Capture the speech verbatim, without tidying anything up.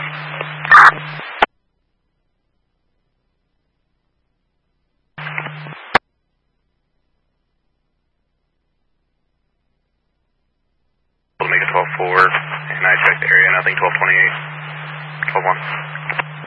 Omega twelve four, and I checked the area, nothing, twelve twenty-eight, twelve one.